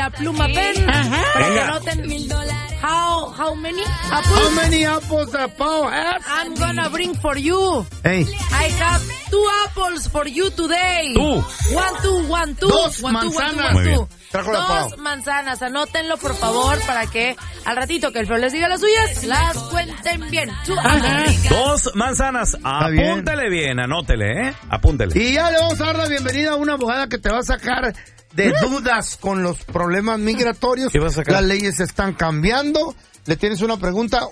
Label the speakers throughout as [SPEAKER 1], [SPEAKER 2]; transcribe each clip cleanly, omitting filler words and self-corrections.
[SPEAKER 1] la pluma pen para que anoten how many apples?
[SPEAKER 2] How many apples the Pau has?
[SPEAKER 1] I'm gonna bring for you.
[SPEAKER 2] Hey.
[SPEAKER 1] I have 2 apples for you today.
[SPEAKER 3] 2.
[SPEAKER 1] 1, 2.
[SPEAKER 2] 2 manzanas.
[SPEAKER 3] Muy bien.
[SPEAKER 2] Trajo la Pau.
[SPEAKER 1] 2 manzanas, anótenlo por favor para que al ratito que el Feo les diga las suyas, las cuenten bien.
[SPEAKER 3] 2 manzanas, apúntele bien, anótele, apúntele.
[SPEAKER 2] Y ya le vamos a dar la bienvenida a una abogada que te va a sacar de dudas con los problemas migratorios.
[SPEAKER 3] ¿Qué vas a sacar?
[SPEAKER 2] Las leyes están cambiando. ¿Le tienes una pregunta?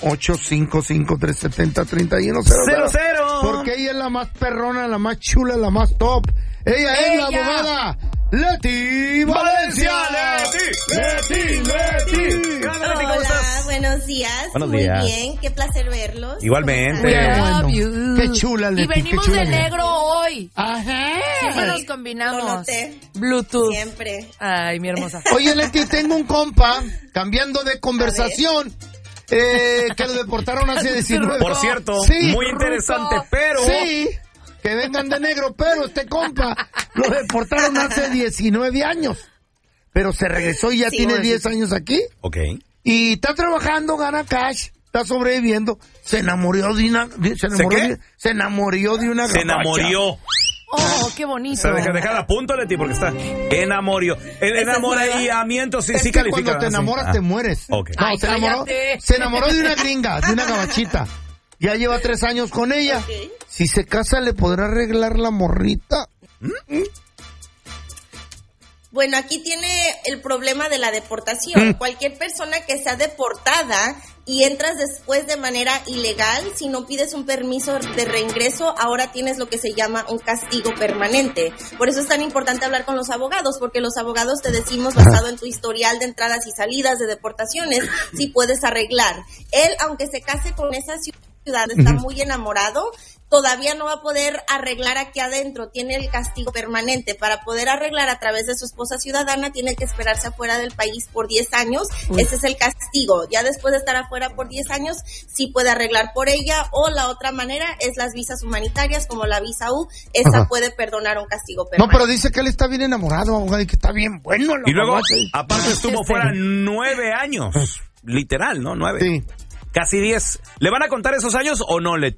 [SPEAKER 2] 1-855-370-3100. Porque ella es la más perrona, la más chula, la más top. Ella es la abogada Leti Valencia. Leti.
[SPEAKER 4] Hola, buenos días.
[SPEAKER 3] Buenos días.
[SPEAKER 4] Muy bien, qué placer verlos.
[SPEAKER 3] Igualmente.
[SPEAKER 1] Love you.
[SPEAKER 2] Qué chula, Leti.
[SPEAKER 1] Y venimos de negro hoy.
[SPEAKER 2] Ajá.
[SPEAKER 1] Siempre nos
[SPEAKER 4] Lo
[SPEAKER 1] combinamos.
[SPEAKER 4] noté.
[SPEAKER 1] Bluetooth.
[SPEAKER 4] Siempre.
[SPEAKER 1] Ay, mi hermosa.
[SPEAKER 2] Oye, Leti, tengo un compa, cambiando de conversación, que lo deportaron hace 19.
[SPEAKER 3] Por cierto,
[SPEAKER 2] Sí.
[SPEAKER 3] muy interesante, pero...
[SPEAKER 2] Sí, que vengan de negro, pero este compa lo deportaron hace 19 años. Pero se regresó y ya tiene 10 años aquí.
[SPEAKER 3] Ok.
[SPEAKER 2] Y está trabajando, gana cash, está sobreviviendo. Se enamoró de una... Se enamoró de una
[SPEAKER 3] Se
[SPEAKER 2] gabacha.
[SPEAKER 3] enamoró.
[SPEAKER 1] Oh, qué bonito.
[SPEAKER 3] O sea, dejar a punto, Leti, porque está enamoró. El enamoramiento sí,
[SPEAKER 2] Es
[SPEAKER 3] sí
[SPEAKER 2] que
[SPEAKER 3] califica.
[SPEAKER 2] cuando te enamoras te mueres.
[SPEAKER 3] Ok.
[SPEAKER 2] No,
[SPEAKER 1] Ay, cállate.
[SPEAKER 2] se enamoró de una gringa, de una gabachita. Ya lleva 3 años con ella.
[SPEAKER 4] Ok.
[SPEAKER 2] Si se casa, ¿le podrá arreglar la morrita?
[SPEAKER 4] Bueno, aquí tiene el problema de la deportación. Cualquier persona que sea deportada y entras después de manera ilegal, si no pides un permiso de reingreso, ahora tienes lo que se llama un castigo permanente. Por eso es tan importante hablar con los abogados, porque los abogados te decimos, basado en tu historial de entradas y salidas de deportaciones, si puedes arreglar. Él, aunque se case con esa ciudad, está muy enamorado, todavía no va a poder arreglar aquí adentro, tiene el castigo permanente. Para poder arreglar a través de su esposa ciudadana, tiene que esperarse afuera del país por 10 años. Ese es el castigo. Ya después de estar afuera por 10 años, sí puede arreglar por ella, o la otra manera es las visas humanitarias, como la visa U, esa puede perdonar un castigo
[SPEAKER 2] No,
[SPEAKER 4] permanente.
[SPEAKER 2] pero dice que él está bien enamorado, abogado, y que está bien bueno.
[SPEAKER 3] Y luego,
[SPEAKER 2] gabacha.
[SPEAKER 3] aparte estuvo fuera 9 años. Literal, ¿no? 9.
[SPEAKER 2] Sí.
[SPEAKER 3] Casi 10. ¿Le van a contar esos años o no,